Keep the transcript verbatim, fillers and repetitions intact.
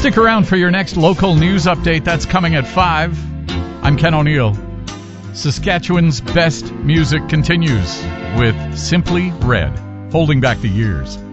Stick around for your next local news update. That's coming at five. I'm Ken O'Neill. Saskatchewan's best music continues with Simply Red, holding back the years.